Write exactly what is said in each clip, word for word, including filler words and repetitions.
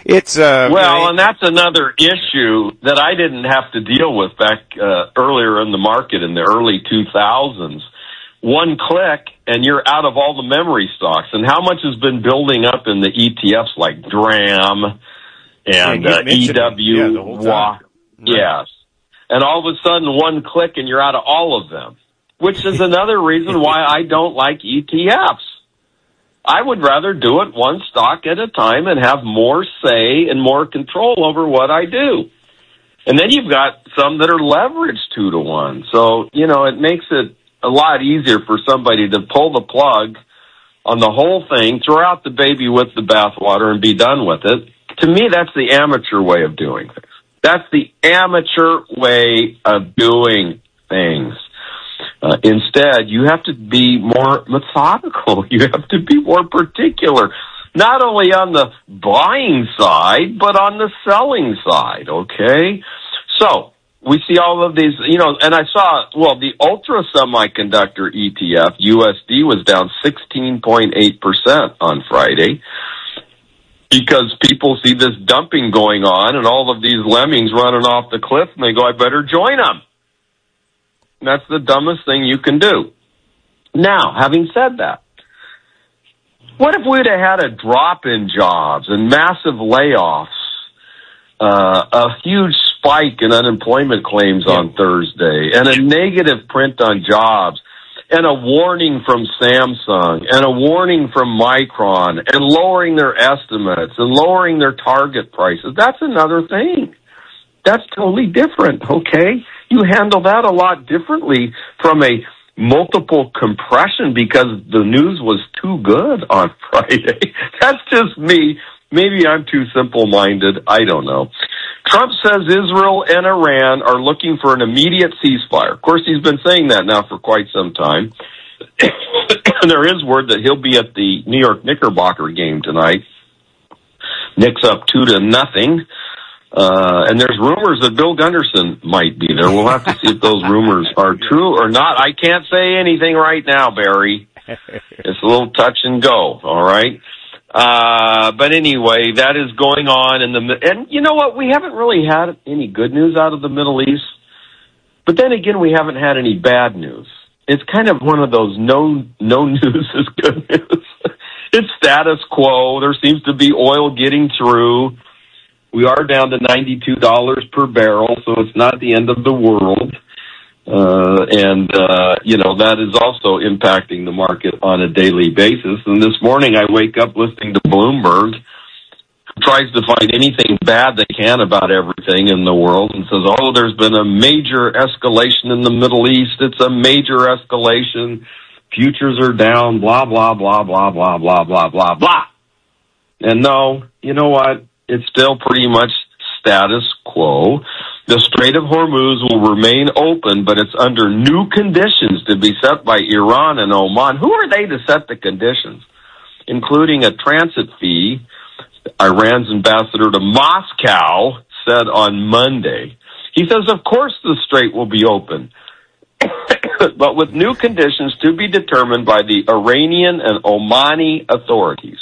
It's uh, well, you know, and that's another issue that I didn't have to deal with back uh, earlier in the market in the early two thousands. One click, and you're out of all the memory stocks. And how much has been building up in the E T Fs like DRAM and uh, E W? Yeah, the whole time. Wa- yes. And all of a sudden, one click, and you're out of all of them, which is another reason why I don't like E T Fs. I would rather do it one stock at a time and have more say and more control over what I do. And then you've got some that are leveraged two to one. So, you know, it makes it a lot easier for somebody to pull the plug on the whole thing, throw out the baby with the bathwater, and be done with it. To me, that's the amateur way of doing things. That's the amateur way of doing things. Uh, instead, you have to be more methodical. You have to be more particular, not only on the buying side, but on the selling side, okay? So, we see all of these, you know, and I saw, well, the Ultra Semiconductor E T F, U S D, was down sixteen point eight percent on Friday because people see this dumping going on and all of these lemmings running off the cliff, and they go, I better join them. That's the dumbest thing you can do. Now, having said that, what if we'd have had a drop in jobs and massive layoffs, uh, a huge spike in unemployment claims yeah. on Thursday, and a negative print on jobs, and a warning from Samsung, and a warning from Micron, and lowering their estimates, and lowering their target prices? That's another thing. That's totally different, okay? You handle that a lot differently from a multiple compression because the news was too good on Friday. That's just me. Maybe I'm too simple-minded. I don't know. Trump says Israel and Iran are looking for an immediate ceasefire. Of course, he's been saying that now for quite some time. And there is word that he'll be at the New York Knickerbocker game tonight. Knicks up two to nothing. Uh, and there's rumors that Bill Gunderson might be there. We'll have to see if those rumors are true or not. I can't say anything right now, Barry. It's a little touch and go, all right? Uh, but anyway, that is going on in the, and you know what? We haven't really had any good news out of the Middle East, but then again, we haven't had any bad news. It's kind of one of those no, no news is good news. It's status quo. There seems to be oil getting through. We are down to ninety-two dollars per barrel, so it's not the end of the world. Uh, and, uh, you know, that is also impacting the market on a daily basis. And this morning I wake up listening to Bloomberg, who tries to find anything bad they can about everything in the world and says, oh, there's been a major escalation in the Middle East. It's a major escalation. Futures are down, blah, blah, blah, blah, blah, blah, blah, blah, blah. And no, you know what? It's still pretty much status quo. The Strait of Hormuz will remain open, but it's under new conditions to be set by Iran and Oman. Who are they to set the conditions? Including a transit fee, Iran's ambassador to Moscow said on Monday. He says, of course the strait will be open, but with new conditions to be determined by the Iranian and Omani authorities.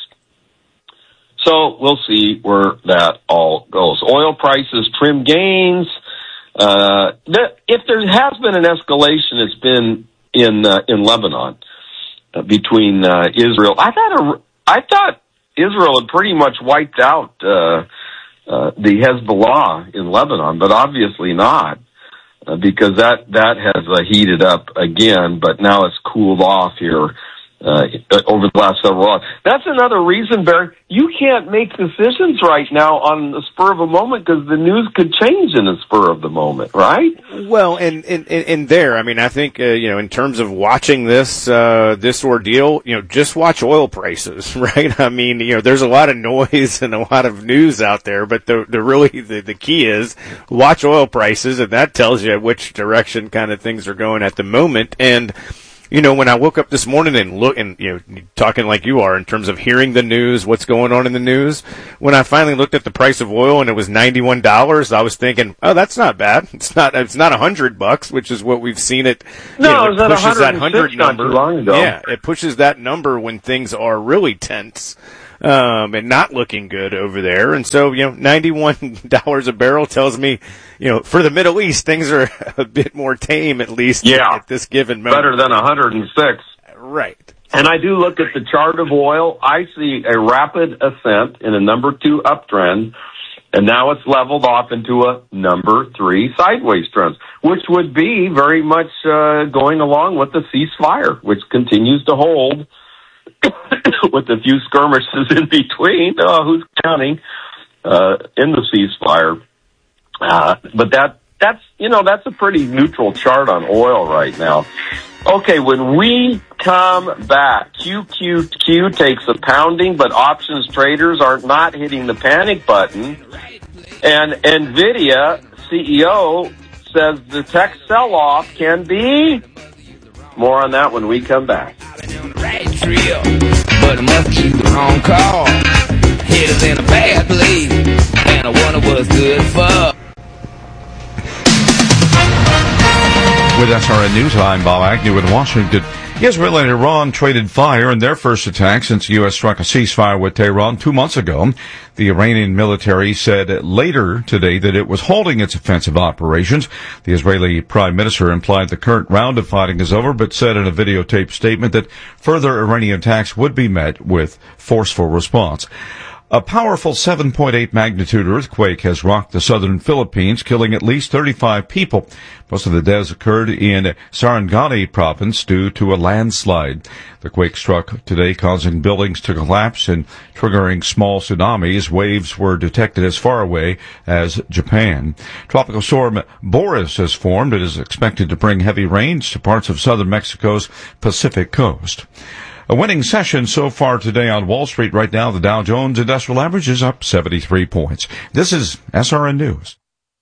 So we'll see where that all goes. Oil prices trim gains. Uh, the, if there has been an escalation, it's been in uh, in Lebanon uh, between uh, Israel. I thought I thought Israel had pretty much wiped out uh, uh, the Hezbollah in Lebanon, but obviously not uh, because that that has uh, heated up again. But now it's cooled off here. Uh, over the last several hours. That's another reason, Barry, you can't make decisions right now on the spur of a moment because the news could change in the spur of the moment, right? Well, and, and, and there, I mean, I think, uh, you know, in terms of watching this, uh, this ordeal, you know, just watch oil prices, right? I mean, you know, there's a lot of noise and a lot of news out there, but the, the really, the, the key is watch oil prices, and that tells you which direction kind of things are going at the moment. And, you know, when I woke up this morning and look and, you know, talking like you are in terms of hearing the news, what's going on in the news, when I finally looked at the price of oil and it was ninety-one dollars, I was thinking, oh, that's not bad. It's not, it's not a hundred bucks, which is what we've seen it. No, you know, it, was it pushes that hundred number. Long ago. Yeah, it pushes that number when things are really tense. um, and not looking good over there. And so, you know, ninety-one dollars a barrel tells me, you know, for the Middle East, things are a bit more tame, at least yeah, at this given moment. Better than one hundred six. Right. And I do look at the chart of oil. I see a rapid ascent in a number two uptrend, and now it's leveled off into a number three sideways trend, which would be very much uh, going along with the ceasefire, which continues to hold with a few skirmishes in between. Oh, who's counting uh, in the ceasefire? Uh, but that that's you know that's a pretty neutral chart on oil right now. Okay, when we come back, Q Q Q takes a pounding, but options traders are not hitting the panic button. And NVIDIA C E O says the tech sell-off can be. More on that when we come back. But I must keep the wrong call. Hit us in a bad place, and I wonder what's good for. With S R N News, I'm Bob Agnew in Washington. Israel and Iran traded fire in their first attack since the U S struck a ceasefire with Tehran two months ago. The Iranian military said later today that it was halting its offensive operations. The Israeli prime minister implied the current round of fighting is over, but said in a videotaped statement that further Iranian attacks would be met with forceful response. A powerful seven point eight magnitude earthquake has rocked the southern Philippines, killing at least thirty-five people. Most of the deaths occurred in Sarangani province due to a landslide. The quake struck today, causing buildings to collapse and triggering small tsunamis. Waves were detected as far away as Japan. Tropical storm Boris has formed. It is expected to bring heavy rains to parts of southern Mexico's Pacific coast. A winning session so far today on Wall Street. Right now, the Dow Jones Industrial Average is up seventy-three points. This is S R N News.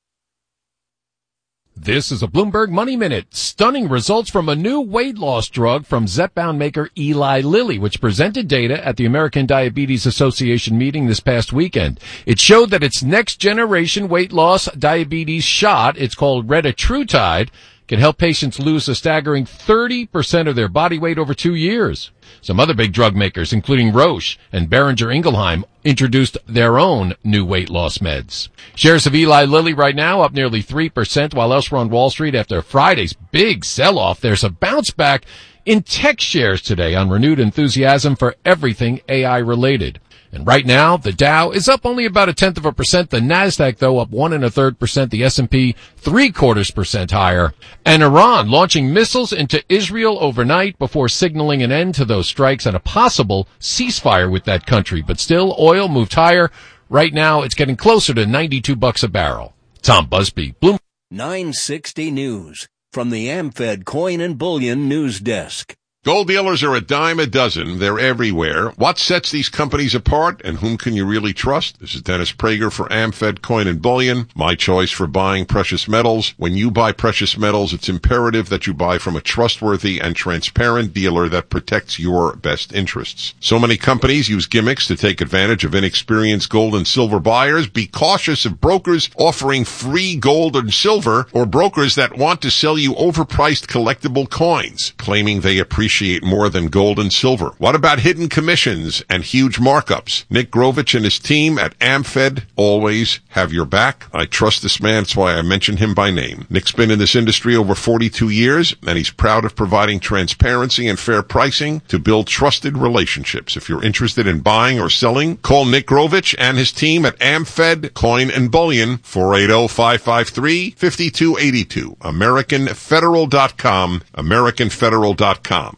This is a Bloomberg Money Minute. Stunning results from a new weight loss drug from Zepbound maker Eli Lilly, which presented data at the American Diabetes Association meeting this past weekend. It showed that its next generation weight loss diabetes shot, it's called Retatrutide, can help patients lose a staggering thirty percent of their body weight over two years. Some other big drug makers, including Roche and Boehringer Ingelheim, introduced their own new weight loss meds. Shares of Eli Lilly right now up nearly three percent, while elsewhere on Wall Street after Friday's big sell-off, there's a bounce back in tech shares today on renewed enthusiasm for everything A I related. And right now, the Dow is up only about a tenth of a percent. The Nasdaq, though, up one and a third percent. The S and P three quarters percent higher. And Iran launching missiles into Israel overnight before signaling an end to those strikes and a possible ceasefire with that country. But still, oil moved higher. Right now, it's getting closer to ninety-two bucks a barrel. Tom Busby, Bloomberg. nine sixty News from the AmFed Coin and Bullion News Desk. Gold dealers are a dime a dozen. They're everywhere. What sets these companies apart, and whom can you really trust? This is Dennis Prager for AmFed Coin and Bullion, my choice for buying precious metals. When you buy precious metals, it's imperative that you buy from a trustworthy and transparent dealer that protects your best interests. So many companies use gimmicks to take advantage of inexperienced gold and silver buyers. Be cautious of brokers offering free gold and silver, or brokers that want to sell you overpriced collectible coins, claiming they appreciate more than gold and silver. What about hidden commissions and huge markups? Nick Grovich and his team at AmFed always have your back. I trust this man. That's why I mention him by name. Nick's been in this industry over forty-two years, and he's proud of providing transparency and fair pricing to build trusted relationships. If you're interested in buying or selling, call Nick Grovich and his team at AmFed Coin and Bullion, four eight zero, five five three, five two eight two. American Federal dot com, American Federal dot com.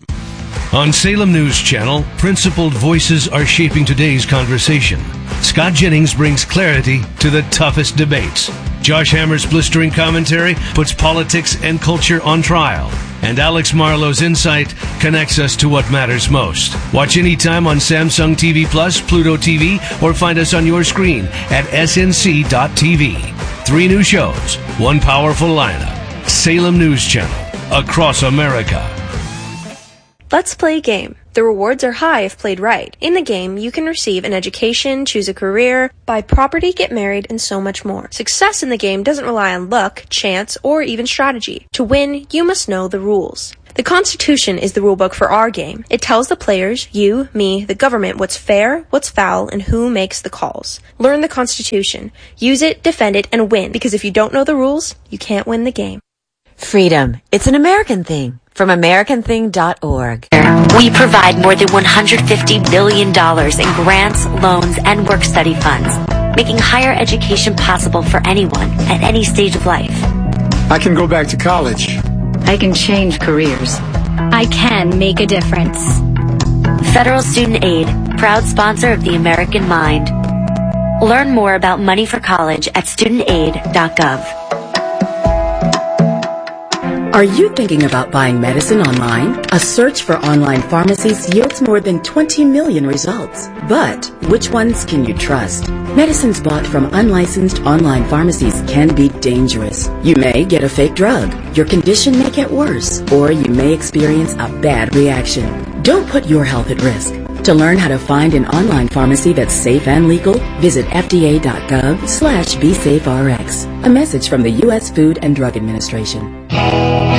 On Salem News Channel, principled voices are shaping today's conversation. Scott Jennings brings clarity to the toughest debates. Josh Hammer's blistering commentary puts politics and culture on trial. And Alex Marlowe's insight connects us to what matters most. Watch anytime on Samsung T V Plus, Pluto T V, or find us on your screen at S N C dot T V. Three new shows, one powerful lineup. Salem News Channel, across America. Let's play a game. The rewards are high if played right. In the game, you can receive an education, choose a career, buy property, get married, and so much more. Success in the game doesn't rely on luck, chance, or even strategy. To win, you must know the rules. The Constitution is the rulebook for our game. It tells the players, you, me, the government, what's fair, what's foul, and who makes the calls. Learn the Constitution. Use it, defend it, and win, because if you don't know the rules, you can't win the game. Freedom. It's an American thing. From American Thing dot org. We provide more than one hundred fifty billion dollars in grants, loans, and work-study funds, making higher education possible for anyone at any stage of life. I can go back to college. I can change careers. I can make a difference. Federal Student Aid, proud sponsor of the American Mind. Learn more about money for college at student aid dot gov. Are you thinking about buying medicine online? A search for online pharmacies yields more than twenty million results. But which ones can you trust? Medicines bought from unlicensed online pharmacies can be dangerous. You may get a fake drug, your condition may get worse, or you may experience a bad reaction. Don't put your health at risk. To learn how to find an online pharmacy that's safe and legal, visit F D A dot gov slash B safe R X. A message from the U S Food and Drug Administration.